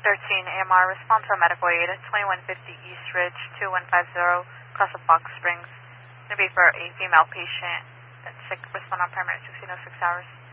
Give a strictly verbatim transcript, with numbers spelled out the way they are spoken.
thirteen A M R, response on medical aid at twenty-one fifty East Ridge, two one five zero, Castle Fox Springs. Going to be for a female patient that's sick, respond on paramedic sixteen oh six hours.